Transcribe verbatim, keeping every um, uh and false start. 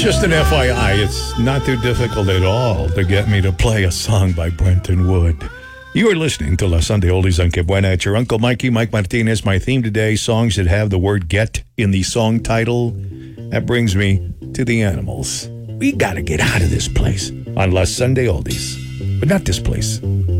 Just an F Y I, it's not too difficult at all to get me to play a song by Brenton Wood. You are listening to La Sunday Oldies on Que Buena. It's your Uncle Mikey, Mike Martinez. My theme today, songs that have the word get in the song title. That brings me to the Animals. We got to get out of this place on La Sunday Oldies. But not this place.